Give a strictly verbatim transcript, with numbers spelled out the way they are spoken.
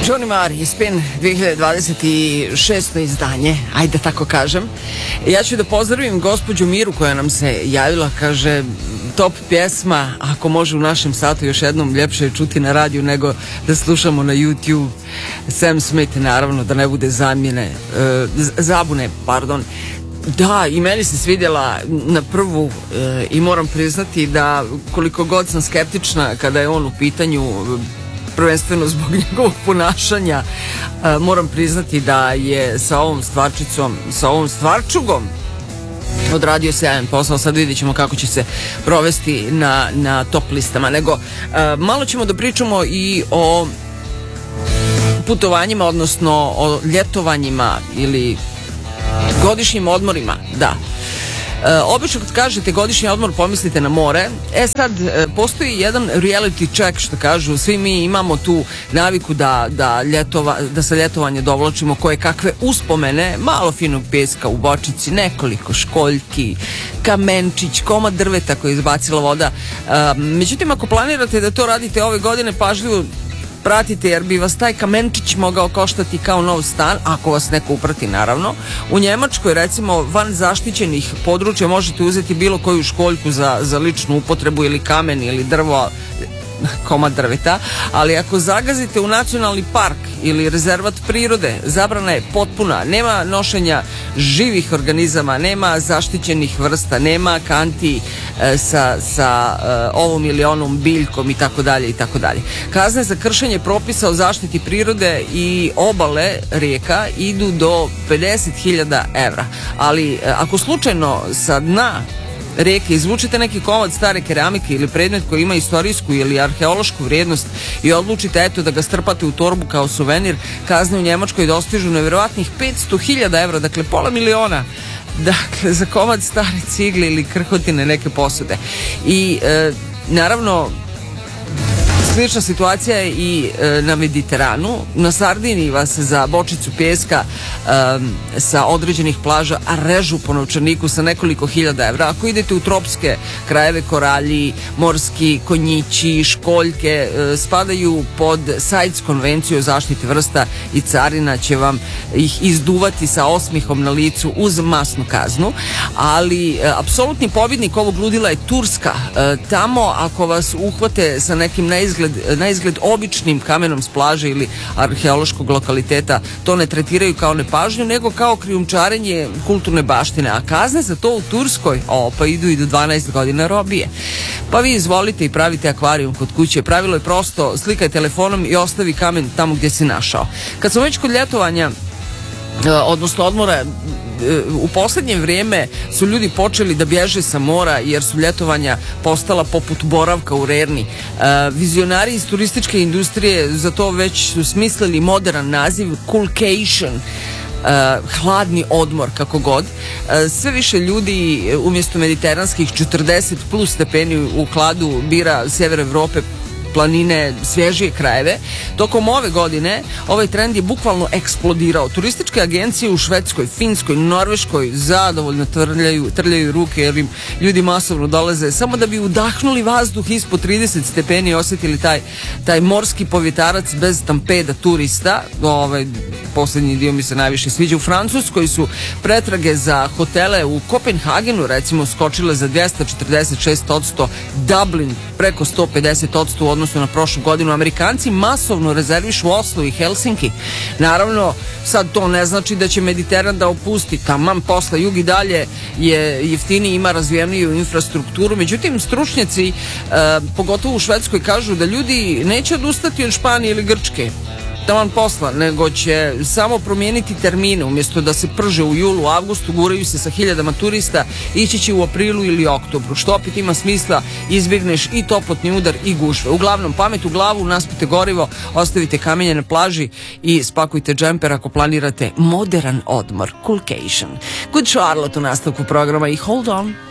Johnny Marr, Spin dve hiljade dvadeset šesto izdanje, ajde tako kažem. Ja ću da pozdravim gospođu Miru koja nam se javila, kaže top pjesma, ako može u našem satu još jednom, ljepše je čuti na radiju nego da slušamo na YouTube. Sam Smith, naravno, da ne bude zamjene, uh, zabune, pardon. Da, i meni se svidjela na prvu e, i moram priznati da koliko god sam skeptična kada je on u pitanju, prvenstveno zbog njegovog ponašanja, e, moram priznati da je sa ovom stvarčicom, sa ovom stvarčugom odradio sjajan posao. Sad vidjet ćemo kako će se provesti na, na top listama. Nego, e, malo ćemo da pričamo i o putovanjima, odnosno o ljetovanjima ili godišnjim odmorima, da. E, obično kad kažete godišnji odmor pomislite na more. E sad, e, postoji jedan reality check, što kažu, svi mi imamo tu naviku da, da, ljetova, da sa ljetovanja dovlačimo koje kakve uspomene, malo finog peska u bočici, nekoliko školjki, kamenčić, komad drveta koji je izbacila voda. E, međutim, ako planirate da to radite ove godine, pažljivo pratite, jer bi vas taj kamenčić mogao koštati kao nov stan, ako vas neko uprati, naravno. U Njemačkoj, recimo, van zaštićenih područja možete uzeti bilo koju školjku za, za ličnu upotrebu ili kamen ili drvo, komad drveta, ali ako zagazite u nacionalni park ili rezervat prirode, zabrana je potpuna. Nema nošenja živih organizama, nema zaštićenih vrsta, nema kanti e, sa, sa e, ovom ili onom biljkom i tako dalje i tako dalje. Kazne za kršenje propisa o zaštiti prirode i obale rijeka idu do pedeset hiljada evra. Ali e, ako slučajno sa dna reke izvučete neki komad stare keramike ili predmet koji ima istorijsku ili arheološku vrijednost i odlučite eto da ga strpate u torbu kao suvenir, kazne u Njemačkoj dostižu nevjerovatnih petsto hiljada evra, dakle pola miliona, dakle za komad stare cigle ili krhotine neke posude. I e, naravno slična situacija je i e, na Mediteranu. Na Sardiniji vas za bočicu pijeska e, sa određenih plaža režu po novčaniku sa nekoliko hiljada evra. Ako idete u tropske krajeve, koralji, morski konjići, školjke e, spadaju pod sajts konvenciju o zaštiti vrsta i carina će vam ih izduvati sa osmihom na licu uz masnu kaznu. Ali e, apsolutni pobjednik ovog ludila je Turska. E, tamo ako vas uhvate sa nekim neizgled na izgled običnim kamenom s plaže ili arheološkog lokaliteta, to ne tretiraju kao nepažnju, nego kao krijumčarenje kulturne baštine, a kazne za to u Turskoj, o, pa idu i do dvanaest godina robije. Pa vi izvolite i pravite akvarijum kod kuće. Pravilo je prosto, slikaj telefonom i ostavi kamen tamo gdje si našao. Kad smo već kod ljetovanja, odnosno odmora, u posljednje vrijeme su ljudi počeli da bježe sa mora jer su ljetovanja postala poput boravka u Rerni. Vizionari iz turističke industrije za to već su smislili modern naziv coolcation. Uh, hladni odmor, kako god. Uh, sve više ljudi umjesto mediteranskih četrdeset plus stepeni u hladu bira sjever Evrope, planine, svježije krajeve. Tokom ove godine ovaj trend je bukvalno eksplodirao. Turističke agencije u Švedskoj, Finskoj, Norveškoj zadovoljno trljaju, trljaju ruke jer im ljudi masovno dolaze samo da bi udahnuli vazduh ispod trideset stepeni i osjetili taj, taj morski povjetarac bez stampeda turista. Ovaj posljednji dio mi se najviše sviđa. U Francuskoj su pretrage za hotele u Kopenhagenu recimo skočile za dvjesto četrdeset šest posto, Dublin preko sto pedeset posto u odnosu na prošlu godinu. Amerikanci masovno rezervišu Oslo i Helsinki. Naravno, sad to ne znači da će Mediteran da opusti. Taman posla, jug i dalje je jeftiniji, ima razvijeniju infrastrukturu. Međutim, stručnjaci, eh, pogotovo u Švedskoj, kažu da ljudi neće odustati od Španije ili Grčke. Taman posla, nego će samo promijeniti termine. Umjesto da se prže u julu, avgustu, guraju se sa hiljadama turista, ići će u aprilu ili oktobru, što opet ima smisla, izbjegneš i toplotni udar i gužve. Uglavnom, pamet u glavu, naspite gorivo, ostavite kamenje na plaži i spakujte džemper ako planirate modern odmor, coolcation. Good Charlotte u nastavku programa i hold on.